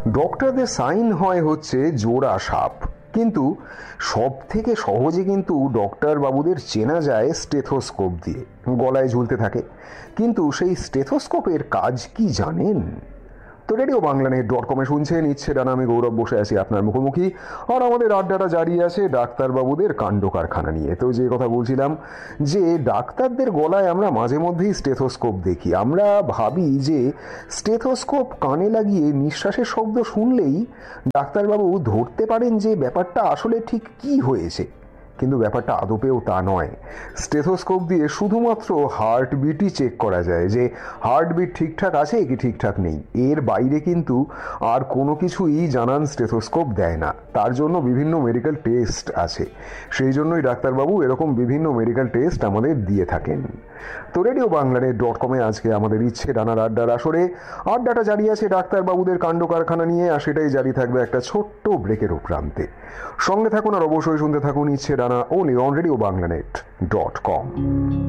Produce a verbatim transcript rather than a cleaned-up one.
ডক্টরদের sign হয় হচ্ছে জোড়া সাপ, কিন্তু সব থেকে সহজে কিন্তু ডক্টর বাবুদের চেনা যায় স্টেথোস্কোপ দিয়ে। গলায় ঝুলতে থাকে, কিন্তু সেই স্টেথোস্কোপের কাজ কি জানেন? তো রেডিও বাংলা নেট ডট কমে শুনছেন ইচ্ছে ডানা, আমি গৌরব বসে আছি আপনার মুখোমুখি, আর আমাদের আড্ডাটা জারি আছে ডাক্তারবাবুদের কাণ্ড কারখানা নিয়ে। তো যে কথা বলছিলাম, যে ডাক্তারদের গলায় আমরা মাঝে মধ্যেই স্টেথোস্কোপ দেখি। আমরা ভাবি যে স্টেথোস্কোপ কানে লাগিয়ে নিঃশ্বাসের শব্দ শুনলেই ডাক্তারবাবু ধরতে পারেন যে ব্যাপারটা আসলে ঠিক কি হয়েছে, কিন্তু ব্যাপারটা আদপেও তা নয়। স্টেথোস্কোপ দিয়ে শুধুমাত্র হার্টবিটই চেক করা যায়, যে হার্টবিট ঠিকঠাক আছে কি ঠিকঠাক নেই। এর বাইরে কিন্তু আর কোনো কিছুই জানান স্টেথোস্কোপ দেয় না। তার জন্য বিভিন্ন মেডিকেল টেস্ট আছে, সেই জন্যই ডাক্তারবাবু এরকম বিভিন্ন মেডিকেল টেস্ট আমাদের দিয়ে থাকেন। তো রেডিও বাংলা ডট কমে আজকে আমাদের ইচ্ছে ডানার আড্ডার আসরে আড্ডাটা জারি আছে ডাক্তারবাবুদের কাণ্ড কারখানা নিয়ে, আর সেটাই জারি থাকবে একটা ছোট্ট ব্রেকের প্রান্তে। সঙ্গে থাকুন আর অবশ্যই শুনতে থাকুন ইচ্ছে ডানা, only on radio Bangla net dot com.